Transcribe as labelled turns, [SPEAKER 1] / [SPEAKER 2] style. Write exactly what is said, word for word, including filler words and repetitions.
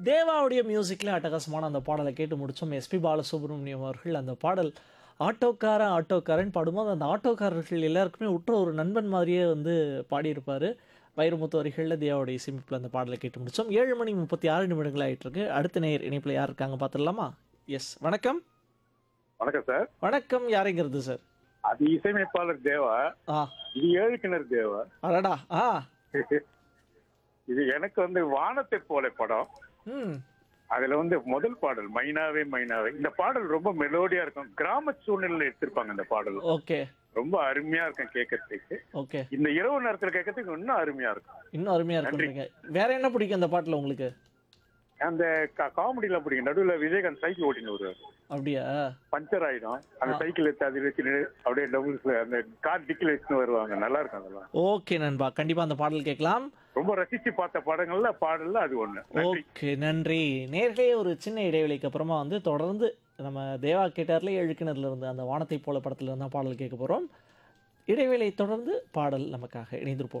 [SPEAKER 1] தேவாவுடைய மியூசிக்கில் அட்டகாசமான அந்த பாடலை கேட்டு முடித்தோம். எஸ்பி பாலசுப்ரமணியம் அவர்கள் அந்த பாடல் ஆட்டோக்காரன் ஆட்டோக்காரன் பாடும்போது அந்த ஆட்டோக்காரர்கள் எல்லாருக்குமே உற்ற ஒரு நண்பன் மாதிரியே வந்து பாடியிருப்பார். வைரமுத்து வரிகளில் தேவாவுடைய இசையமைப்பில் அந்த பாடலை கேட்டு முடித்தோம். ஏழு மணி முப்பத்தி ஆறு நிமிடங்கள் ஆகிட்டு இருக்கு. அடுத்த நேயர் இணைப்பில் யார் இருக்காங்க பார்த்துடலாமா? எஸ், வணக்கம்.
[SPEAKER 2] வணக்கம் சார்.
[SPEAKER 1] வணக்கம், யாருங்கிறது சார்?
[SPEAKER 2] அது இசையமைப்பாளர் தேவா.
[SPEAKER 1] ஆ,
[SPEAKER 2] இது ஏழு கிணறு தேவா.
[SPEAKER 1] அடடா. ஆ,
[SPEAKER 2] இது எனக்கு வந்து வானத்தை போல படம்.
[SPEAKER 1] ம்,
[SPEAKER 2] அதுல வந்து முதல் பாடல் மைனாவே மைனாவே. இந்த பாடல் ரொம்ப மெலோடியா இருக்கும். கிராம சூழ்நிலையில எடுத்திருப்பாங்க இந்த பாடல்.
[SPEAKER 1] ஓகே
[SPEAKER 2] ரொம்ப அருமையா இருக்கும் கேட்கறதுக்கு.
[SPEAKER 1] ஓகே.
[SPEAKER 2] இந்த இரவு நேரத்துல கேட்கறதுக்கு இன்னும் அருமையா இருக்கும்.
[SPEAKER 1] இன்னும் அருமையாக இருக்குன்றீங்க. வேற என்ன பிடிக்கும் அந்த பாட்டில் உங்களுக்கு?
[SPEAKER 2] அந்த காமெடியில பிடிக்கும். நடுவில் விஜயகாந்த் சைக்கிள் ஓட்டின்னு வருவார்.
[SPEAKER 1] அப்படியா?
[SPEAKER 2] பஞ்சர் ஆயிடும். அந்த சைக்கிள் எடுத்து அதில் வச்சு அப்படியே டபுள்ஸ்ல அந்த கார் டிக்கில் வச்சுன்னு வருவாங்க. நல்லா இருக்கும் அதெல்லாம்.
[SPEAKER 1] ஓகே நண்பா, கண்டிப்பாக அந்த பாடல் கேட்கலாம்.
[SPEAKER 2] ரொம்ப ரசிச்சு பார்த்த படங்கள்ல பாடல்ல அது ஒண்ணு. நன்றி.
[SPEAKER 1] ஓகே, நன்றி. நேர்களே, ஒரு சின்ன இடைவெளிக்கு அப்புறமா வந்து தொடர்ந்து நம்ம தேவா கேட்டார்ல ஏழு கிணறுல இருந்து அந்த வானத்தை போல படத்துல இருந்தால் பாடல் கேட்க போகிறோம். இடைவேளை தொடர்ந்து பாடல் நமக்காக இணைந்திருப்போம்.